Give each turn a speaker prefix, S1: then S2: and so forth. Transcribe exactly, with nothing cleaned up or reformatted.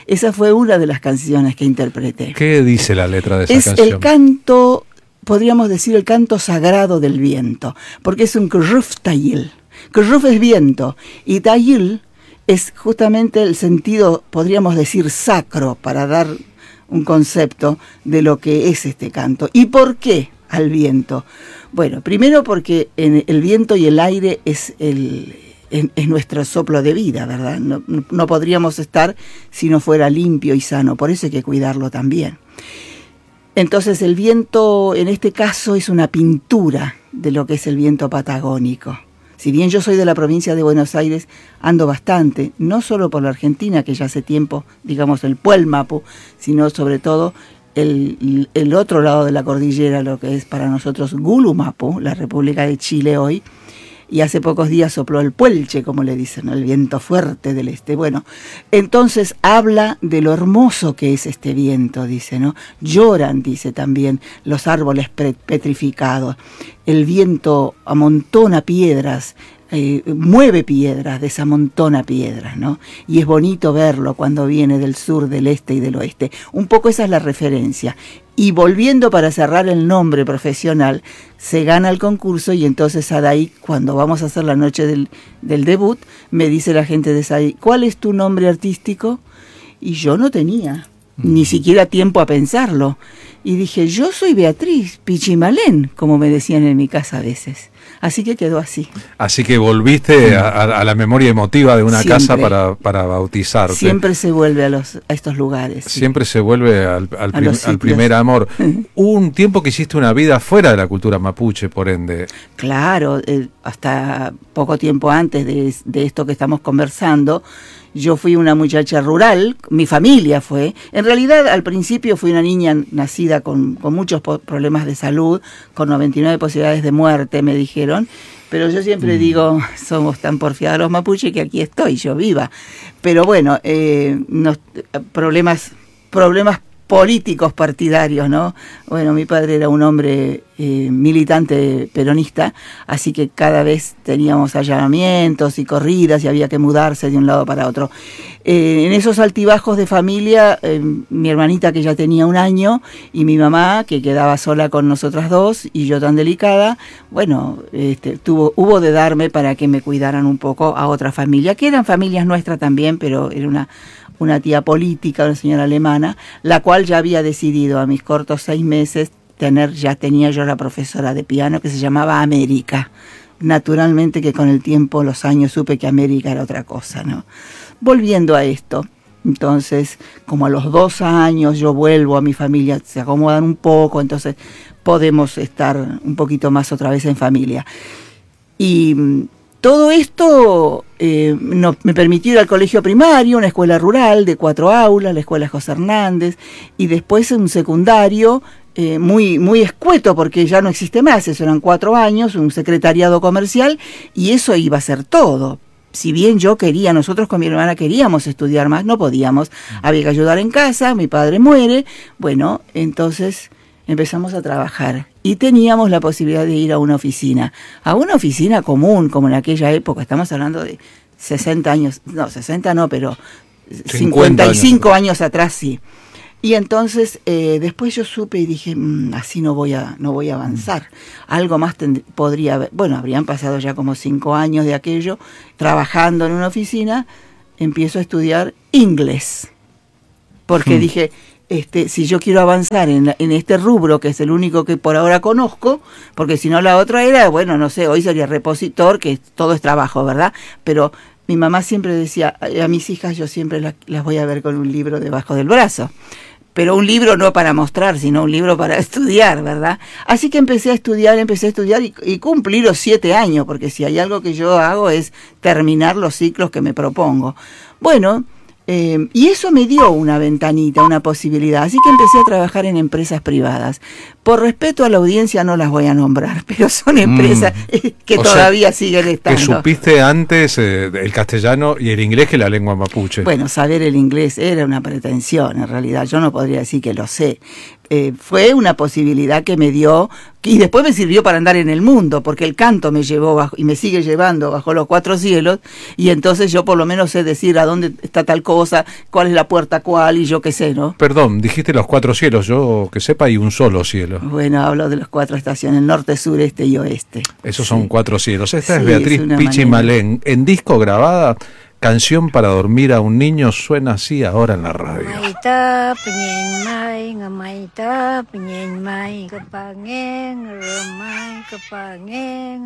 S1: Esa fue una de las canciones que interpreté.
S2: ¿Qué dice la letra de esa
S1: es
S2: canción?
S1: Es el canto, podríamos decir el canto sagrado del viento, porque es un kruf tayil. Kruf es viento y tayil es justamente el sentido, podríamos decir, sacro, para dar un concepto de lo que es este canto. ¿Y por qué al viento? Bueno, primero porque en el viento y el aire es, el, es, es nuestro soplo de vida, ¿verdad? No, no podríamos estar si no fuera limpio y sano, por eso hay que cuidarlo también. Entonces el viento en este caso es una pintura de lo que es el viento patagónico. Si bien yo soy de la provincia de Buenos Aires, ando bastante, no solo por la Argentina, que ya hace tiempo, digamos, el Puelmapu, sino sobre todo el, el otro lado de la cordillera, lo que es para nosotros Gulumapu, la República de Chile hoy, y hace pocos días sopló el Puelche, como le dicen, ¿no? El viento fuerte del este. Bueno, entonces habla de lo hermoso que es este viento, dice, ¿no? Lloran, dice también, los árboles petrificados. El viento amontona piedras, eh, mueve piedras, desamontona piedras, ¿no? Y es bonito verlo cuando viene del sur, del este y del oeste. Un poco esa es la referencia. Y volviendo para cerrar el nombre profesional, se gana el concurso y entonces Sadaí, cuando vamos a hacer la noche del, del debut, me dice la gente de Sadaí, ¿cuál es tu nombre artístico? Y yo no tenía mm. ni siquiera tiempo a pensarlo. Y dije, yo soy Beatriz Pichimalén, como me decían en mi casa a veces. Así que quedó así. Así que volviste a, a la memoria emotiva de una siempre, casa para, para bautizarte. Siempre se vuelve a, los, a estos lugares. Sí. Siempre se vuelve al, al, prim, al primer amor. Hubo un tiempo que hiciste una vida fuera de la cultura mapuche, por ende. Claro, eh, hasta poco tiempo antes de, de esto que estamos conversando, yo fui una muchacha rural, mi familia fue. En realidad, al principio fui una niña nacida con, con muchos problemas de salud, con noventa y nueve posibilidades de muerte, me dijeron. Pero yo siempre mm. digo, somos tan porfiados los mapuches que aquí estoy, yo viva. Pero bueno, eh, nos, problemas, problemas políticos partidarios, ¿no? Bueno, mi padre era un hombre eh, militante peronista, así que cada vez teníamos allanamientos y corridas y había que mudarse de un lado para otro. Eh, en esos altibajos de familia, eh, mi hermanita que ya tenía un año y mi mamá que quedaba sola con nosotras dos y yo tan delicada, bueno, este, tuvo, hubo de darme para que me cuidaran un poco a otra familia, que eran familias nuestras también, pero era una una tía política, una señora alemana, la cual ya había decidido a mis cortos seis meses tener, ya tenía yo la profesora de piano que se llamaba América. Naturalmente que con el tiempo, los años, supe que América era otra cosa, ¿no? Volviendo a esto, entonces, como a los dos años yo vuelvo a mi familia, se acomodan un poco, entonces podemos estar un poquito más otra vez en familia. Y todo esto eh, no, me permitió ir al colegio primario, una escuela rural de cuatro aulas, la escuela José Hernández, y después un secundario eh, muy, muy escueto, porque ya no existe más, eso eran cuatro años, un secretariado comercial, y eso iba a ser todo. Si bien yo quería, nosotros con mi hermana queríamos estudiar más, no podíamos, había que ayudar en casa, mi padre muere, bueno, entonces empezamos a trabajar y teníamos la posibilidad de ir a una oficina, a una oficina común, como en aquella época, estamos hablando de sesenta años, no, sesenta no, pero cincuenta y cinco años atrás sí. Y entonces eh, después yo supe y dije, mmm, así no voy a no voy a avanzar. Algo más podría haber, bueno, habrían pasado ya como cinco años de aquello, trabajando en una oficina, empiezo a estudiar inglés, porque hmm. dije, Este, si yo quiero avanzar en, en este rubro, que es el único que por ahora conozco, porque si no la otra era, bueno, no sé, hoy sería repositor, que todo es trabajo, ¿verdad? Pero mi mamá siempre decía, a mis hijas yo siempre las, las voy a ver con un libro debajo del brazo. Pero un libro no para mostrar, sino un libro para estudiar, ¿verdad? Así que empecé a estudiar, empecé a estudiar y, y cumplí los siete años, porque si hay algo que yo hago es terminar los ciclos que me propongo. Bueno, Eh, y eso me dio una ventanita, una posibilidad. Así que empecé a trabajar en empresas privadas. Por respeto a la audiencia no las voy a nombrar, pero son empresas mm. que
S2: o
S1: todavía
S2: sea,
S1: siguen estando.
S2: Que supiste antes eh, el castellano y el inglés que la lengua mapuche.
S1: Bueno, saber el inglés era una pretensión, en realidad. Yo no podría decir que lo sé. Eh, fue una posibilidad que me dio, y después me sirvió para andar en el mundo, porque el canto me llevó bajo, y me sigue llevando bajo los cuatro cielos, y entonces yo por lo menos sé decir a dónde está tal cosa, cuál es la puerta cuál, y yo qué sé, ¿no?
S2: Perdón, dijiste los cuatro cielos, yo que sepa hay un solo cielo.
S1: Bueno, hablo de las cuatro estaciones, norte, sur, este y oeste.
S2: Esos
S1: sí.
S2: son cuatro cielos. Esta
S1: sí,
S2: es Beatriz
S1: es
S2: Pichi Malén, en disco grabada. Canción para dormir a un niño suena así ahora en la radio.
S3: Maita penyen mai ngamaita penyen mai kepangen remai kepangen